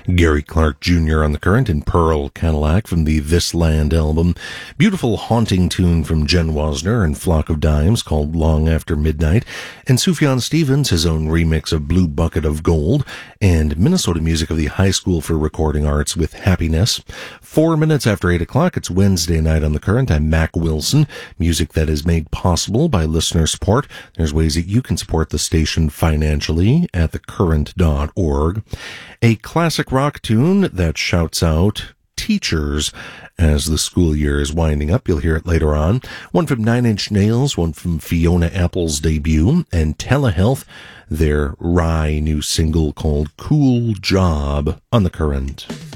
Gary Clark Jr. on the Current and Pearl Cadillac from the This Land album. Beautiful haunting tune from Jen Wasner and Flock of Dimes called Long After Midnight. And Sufjan Stevens, his own remix of Blue Bucket of Gold. And Minnesota music of the High School for Recording Arts with Happiness. 4 minutes after 8 o'clock, it's Wednesday night on the Current. I'm Mac Wilson. Music that is made possible by listener support. There's ways that you can support the station financially at thecurrent.org. A classic rock tune that shouts out teachers as the school year is winding up. You'll hear it later on. One from Nine Inch Nails, one from Fiona Apple's debut, and Telehealth, their Rye new single called Cool Job on the Current.